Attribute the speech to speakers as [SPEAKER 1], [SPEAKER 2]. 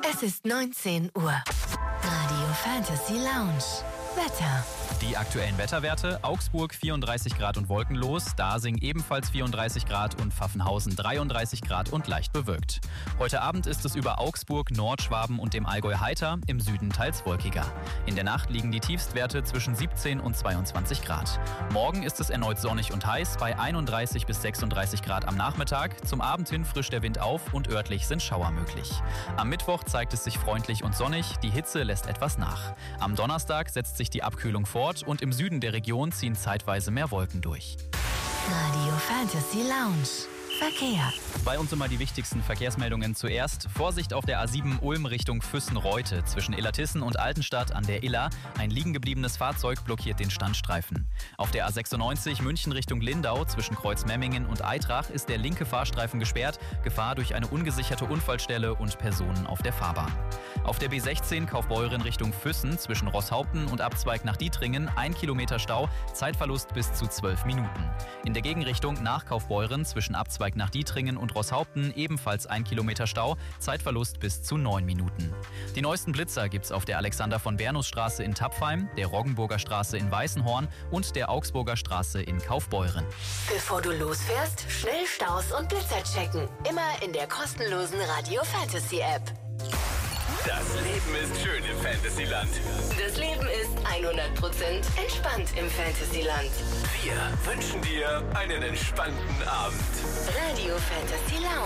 [SPEAKER 1] Es ist 19 Uhr. Radio Fantasy Lounge. Wetter.
[SPEAKER 2] Die aktuellen Wetterwerte: Augsburg 34 Grad und wolkenlos, Dasing ebenfalls 34 Grad und Pfaffenhausen 33 Grad und leicht bewölkt. Heute Abend ist es über Augsburg, Nordschwaben und dem Allgäu heiter, im Süden teils wolkiger. In der Nacht liegen die Tiefstwerte zwischen 17 und 22 Grad. Morgen ist es erneut sonnig und heiß bei 31 bis 36 Grad am Nachmittag. Zum Abend hin frischt der Wind auf und örtlich sind Schauer möglich. Am Mittwoch zeigt es sich freundlich und sonnig, die Hitze lässt etwas nach. Am Donnerstag setzt sich die Abkühlung fort und im Süden der Region ziehen zeitweise mehr Wolken durch.
[SPEAKER 1] Radio Fantasy Lounge. Verkehr.
[SPEAKER 2] Bei uns immer die wichtigsten Verkehrsmeldungen zuerst. Vorsicht auf der A7 Ulm Richtung Füssen-Reute. Zwischen Illertissen und Altenstadt an der Iller. Ein liegengebliebenes Fahrzeug blockiert den Standstreifen. Auf der A96 München Richtung Lindau zwischen Kreuzmemmingen und Eitrach ist der linke Fahrstreifen gesperrt. Gefahr durch eine ungesicherte Unfallstelle und Personen auf der Fahrbahn. Auf der B16 Kaufbeuren Richtung Füssen zwischen Rosshaupten und Abzweig nach Dietringen 1 Kilometer Stau, Zeitverlust bis zu 12 Minuten. In der Gegenrichtung nach Kaufbeuren zwischen Abzweig nach Dietringen und Rosshaupten ebenfalls 1 Kilometer Stau, Zeitverlust bis zu 9 Minuten. Die neuesten Blitzer gibt's auf der Alexander-von-Bernus-Straße in Tapfheim, der Roggenburger Straße in Weißenhorn und der Augsburger Straße in Kaufbeuren.
[SPEAKER 1] Bevor du losfährst, schnell Staus und Blitzer checken. Immer in der kostenlosen Radio Fantasy App.
[SPEAKER 3] Das Leben ist schön im Fantasyland.
[SPEAKER 1] Das Leben ist 100% entspannt im Fantasyland.
[SPEAKER 3] Wir wünschen dir einen entspannten Abend.
[SPEAKER 1] Radio Fantasy Lounge.